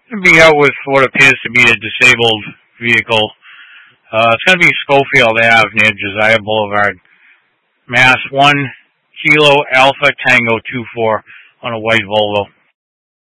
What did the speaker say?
Going to be out with what appears to be a disabled vehicle. It's going to be Schofield Ave near Josiah Boulevard, Mass. 1 Kilo Alpha Tango 24 on a white Volvo.